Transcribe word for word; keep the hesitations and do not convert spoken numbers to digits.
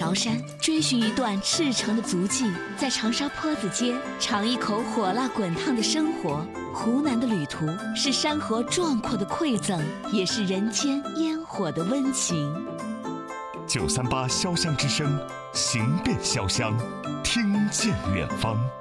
崂山，追寻一段赤诚的足迹，在长沙坡子街尝一口火辣滚烫的生活。湖南的旅途是山河壮阔的馈赠，也是人间烟火的温情。 九三八潇湘之声，行遍潇湘，听见远方。